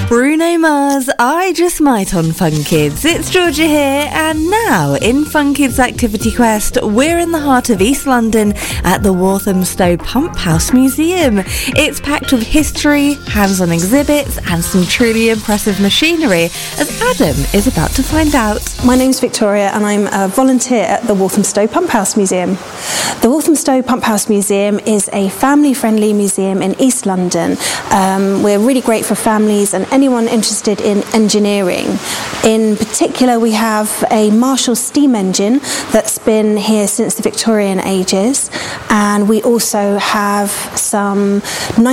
Bruno Mars, I Just Might on Fun Kids. It's Georgia here, and now in Fun Kids Activity Quest, we're in the heart of East London at the Walthamstow Pump House Museum. It's packed with history, hands-on exhibits, and some truly impressive machinery, as Adam is about to find out. My name's Victoria, and I'm a volunteer at the Walthamstow Pump House Museum. The Walthamstow Pump House Museum is a family-friendly museum in East London. We're really great for families and anyone interested in engineering. In particular, we have a Marshall steam engine that's been here since the Victorian ages, and we also have some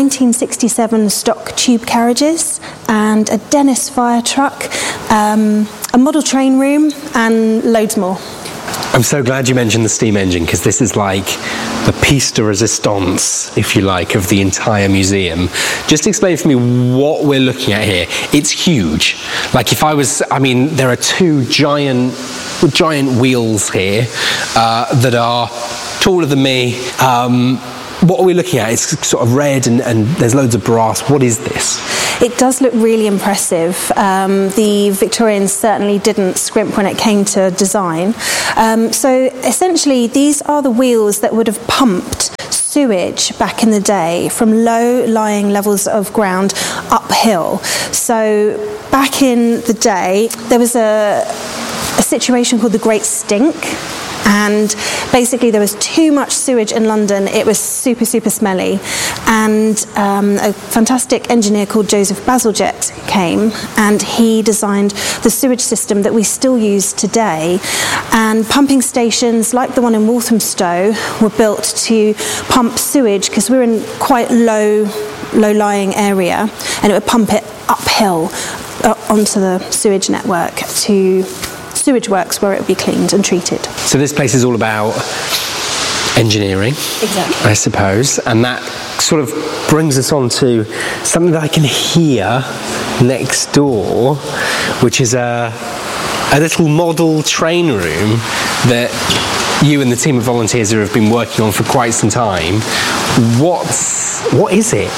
1967 stock tube carriages and a Dennis fire truck, a model train room, and loads more. I'm so glad you mentioned the steam engine, because this is like the piece de resistance, if you like, of the entire museum. Just explain for me what we're looking at here. It's huge. Like there are two giant wheels here that are taller than me. What are we looking at? It's sort of red and there's loads of brass. What is this? It does look really impressive. The Victorians certainly didn't scrimp when it came to design. So essentially, these are the wheels that would have pumped sewage back in the day from low-lying levels of ground uphill. So back in the day, there was a situation called the Great Stink. And basically there was too much sewage in London. It was super, super smelly. And a fantastic engineer called Joseph Bazalgette came, and he designed the sewage system that we still use today. And pumping stations like the one in Walthamstow were built to pump sewage, because we're in quite low-lying area, and it would pump it uphill onto the sewage network to sewage works where it would be cleaned and treated. So this place is all about engineering, exactly, I suppose, and that sort of brings us on to something that I can hear next door, which is a little model train room that you and the team of volunteers who have been working on for quite some time. What is it?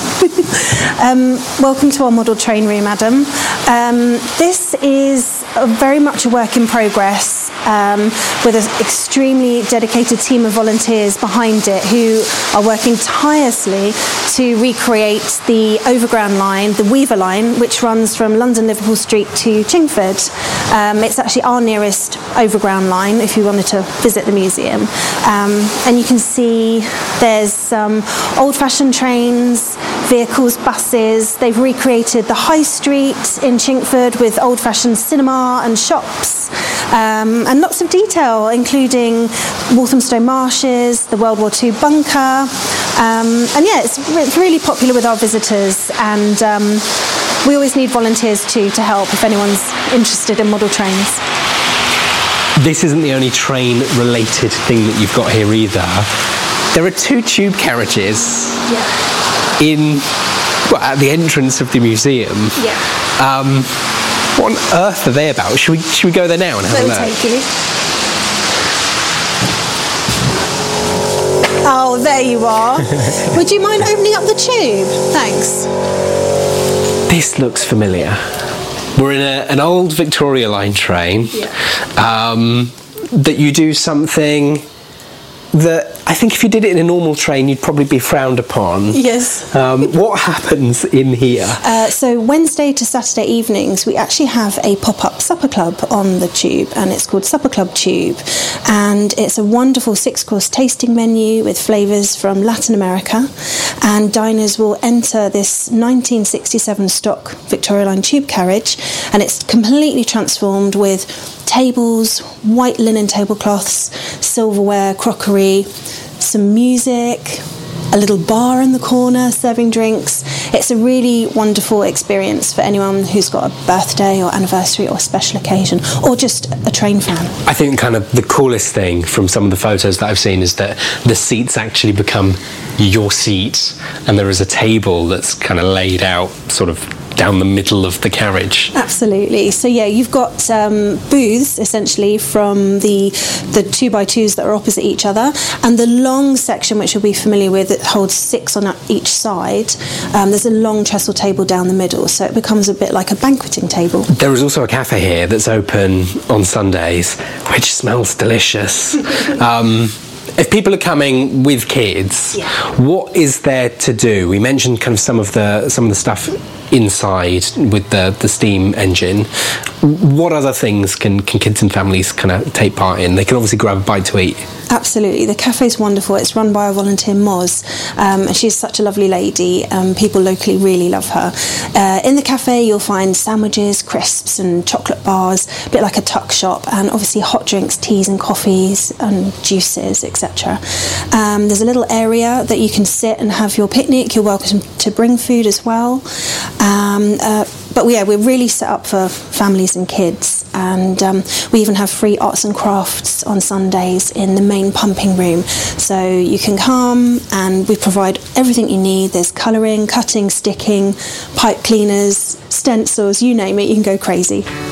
Welcome to our model train room, Adam. This is very much a work in progress, with an extremely dedicated team of volunteers behind it who are working tirelessly to recreate the overground line, the Weaver line, which runs from London Liverpool Street to Chingford. It's actually our nearest overground line if you wanted to visit the museum. And you can see there's some old-fashioned trains, vehicles, buses. They've recreated the High Street in Chingford with old-fashioned cinema and shops, and lots of detail, including Walthamstow marshes, the World War II bunker, and yeah, it's really popular with our visitors, and we always need volunteers too to help if anyone's interested in model trains. This isn't the only train-related thing that you've got here either. There are two tube carriages at the entrance of the museum. Yeah. What on earth are they about? Should we go there now and have a look? Take you. Oh, there you are. Would you mind opening up the tube? Thanks. This looks familiar. We're in an old Victoria Line train. That you do something that I think if you did it in a normal train, you'd probably be frowned upon. Yes. What happens in here? So Wednesday to Saturday evenings, we actually have a pop-up supper club on the tube, and it's called Supper Club Tube. And it's a wonderful 6-course tasting menu with flavours from Latin America. And diners will enter this 1967 stock Victoria Line tube carriage, and it's completely transformed with tables, white linen tablecloths, silverware, crockery, some music, a little bar in the corner serving drinks. It's a really wonderful experience for anyone who's got a birthday or anniversary or special occasion, or just a train fan. I think kind of the coolest thing from some of the photos that I've seen is that the seats actually become your seat, and there is a table that's kind of laid out sort of down the middle of the carriage. Absolutely. So yeah, you've got booths essentially from the 2x2s that are opposite each other, and the long section, which you'll be familiar with, that holds 6 on each side. There's a long trestle table down the middle, so it becomes a bit like a banqueting table. There is also a cafe here that's open on Sundays, which smells delicious. If people are coming with kids, what is there to do? We mentioned kind of some of the stuff inside with the steam engine. What other things can kids and families kind of take part in? They can obviously grab a bite to eat. Absolutely. The cafe's wonderful. It's run by a volunteer, Moz, and she's such a lovely lady. People locally really love her. In the cafe, you'll find sandwiches, crisps and chocolate bars, a bit like a tuck shop, and obviously hot drinks, teas and coffees and juices, etc. There's a little area that you can sit and have your picnic. You're welcome to bring food as well. But yeah, we're really set up for families and kids, and we even have free arts and crafts on Sundays in the main pumping room. So you can come and we provide everything you need. There's colouring, cutting, sticking, pipe cleaners, stencils, you name it, you can go crazy.